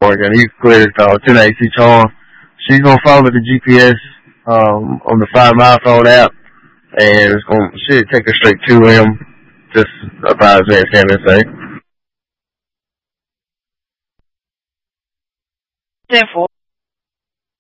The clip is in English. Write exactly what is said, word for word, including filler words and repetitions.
and he's clear to uh, ten eighty charm. She's gonna follow the G P S um, on the Find My Phone app, and it's gonna should take her straight to him. Just about as I can say. Therefore.